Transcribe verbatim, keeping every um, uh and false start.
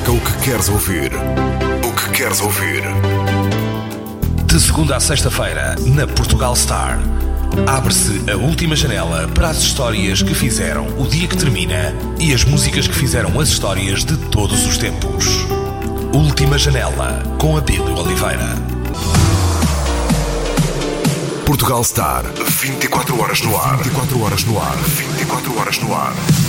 Toca o que queres ouvir. O que queres ouvir. De segunda a sexta-feira, na Portugal Star, abre-se a última janela para as histórias que fizeram o dia que termina e as músicas que fizeram as histórias de todos os tempos. Última janela, com Abílio Oliveira. Portugal Star, vinte e quatro horas no ar. vinte e quatro horas no ar. vinte e quatro horas no ar.